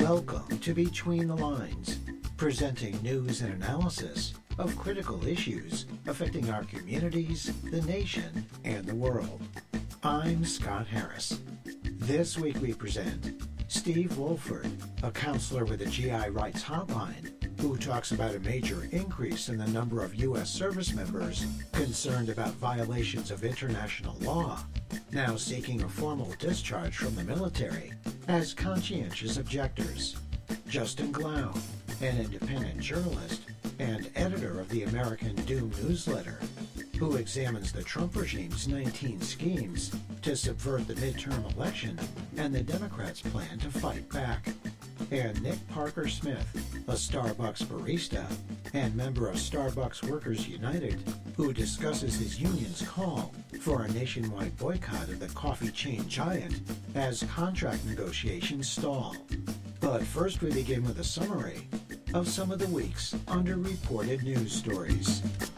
Welcome to Between the Lines, presenting news and analysis of critical issues affecting our communities, the nation, and the world. I'm Scott Harris. This week we present Steve Wolford, a counselor with the GI Rights Hotline, who talks about a major increase in the number of U.S. service members concerned about violations of international law, now seeking a formal discharge from the military as conscientious objectors. Justin Glaude, an independent journalist and editor of the American Doom newsletter, who examines the Trump regime's 19 schemes to subvert the midterm election and the Democrats' plan to fight back. And Nick Parker Smith, a Starbucks barista and member of Starbucks Workers United, who discusses his union's call for a nationwide boycott of the coffee chain giant as contract negotiations stall. But first we begin with a summary of some of the week's underreported news stories.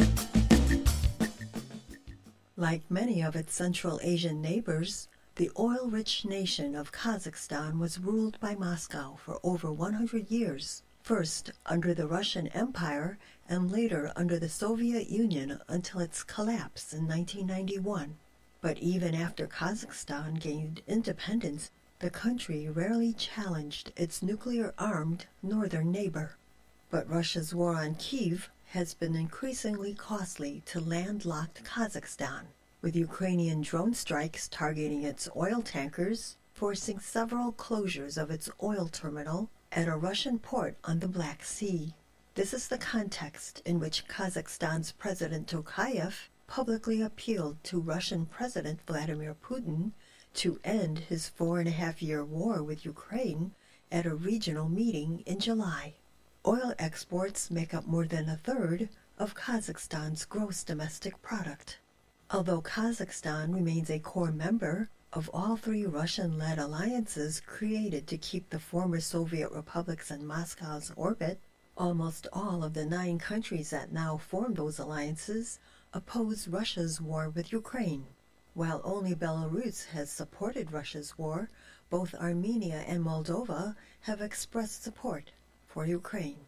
Like many of its Central Asian neighbors, the oil-rich nation of Kazakhstan was ruled by Moscow for over 100 years, first under the Russian Empire and later under the Soviet Union until its collapse in 1991. But even after Kazakhstan gained independence, the country rarely challenged its nuclear-armed northern neighbor. But Russia's war on Kyiv has been increasingly costly to landlocked Kazakhstan, with Ukrainian drone strikes targeting its oil tankers, forcing several closures of its oil terminal at a Russian port on the Black Sea. This is the context in which Kazakhstan's President Tokayev publicly appealed to Russian President Vladimir Putin to end his 4.5-year war with Ukraine at a regional meeting in July. Oil exports make up more than a third of Kazakhstan's gross domestic product. Although Kazakhstan remains a core member of all three Russian-led alliances created to keep the former Soviet republics in Moscow's orbit, almost all of the 9 countries that now form those alliances oppose Russia's war with Ukraine. While only Belarus has supported Russia's war, both Armenia and Moldova have expressed support for Ukraine.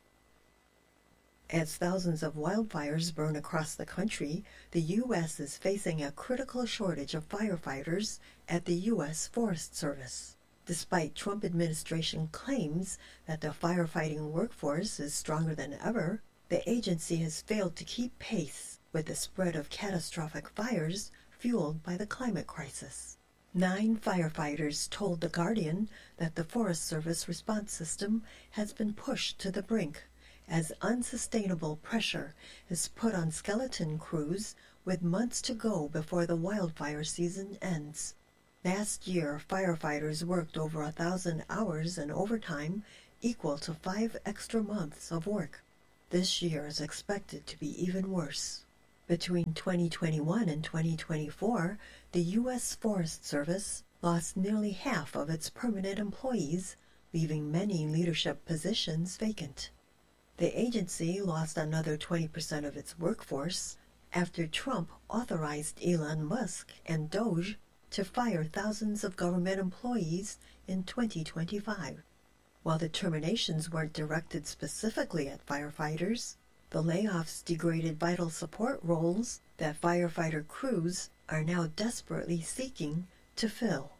As thousands of wildfires burn across the country, the U.S. is facing a critical shortage of firefighters at the U.S. Forest Service. Despite Trump administration claims that the firefighting workforce is stronger than ever, the agency has failed to keep pace with the spread of catastrophic fires fueled by the climate crisis. 9 firefighters told The Guardian that the Forest Service response system has been pushed to the brink as unsustainable pressure is put on skeleton crews with months to go before the wildfire season ends. Last year, firefighters worked over 1,000 hours in overtime, equal to 5 extra months of work. This year is expected to be even worse. Between 2021 and 2024, the U.S. Forest Service lost nearly half of its permanent employees, leaving many leadership positions vacant. The agency lost another 20% of its workforce after Trump authorized Elon Musk and Doge to fire thousands of government employees in 2025. While the terminations weren't directed specifically at firefighters, the layoffs degraded vital support roles that firefighter crews are now desperately seeking to fill.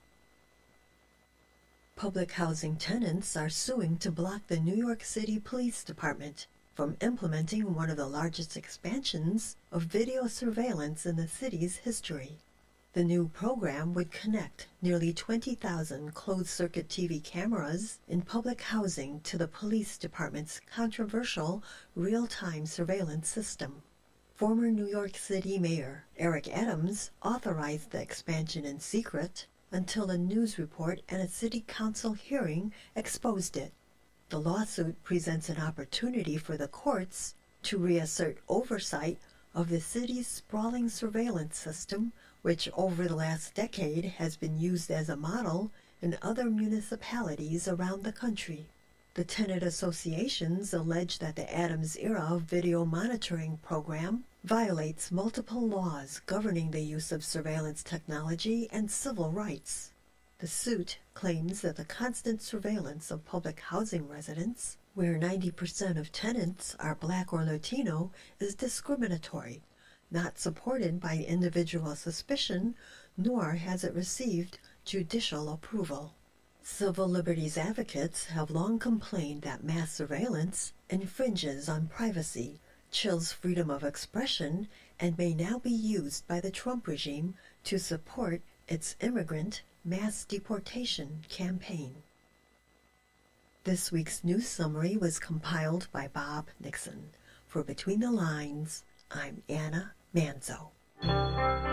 Public housing tenants are suing to block the New York City Police Department from implementing one of the largest expansions of video surveillance in the city's history. The new program would connect nearly 20,000 closed-circuit TV cameras in public housing to the police department's controversial real-time surveillance system. Former New York City Mayor Eric Adams authorized the expansion in secret until a news report and a city council hearing exposed it. The lawsuit presents an opportunity for the courts to reassert oversight of the city's sprawling surveillance system, which over the last decade has been used as a model in other municipalities around the country. The tenant associations allege that the Adams-era video monitoring program violates multiple laws governing the use of surveillance technology and civil rights. The suit claims that the constant surveillance of public housing residents, where 90% of tenants are Black or Latino, is discriminatory, not supported by individual suspicion, nor has it received judicial approval. Civil liberties advocates have long complained that mass surveillance infringes on privacy, chills freedom of expression, and may now be used by the Trump regime to support its immigrant mass deportation campaign. This week's news summary was compiled by Bob Nixon. For Between the Lines, I'm Anna Manzo.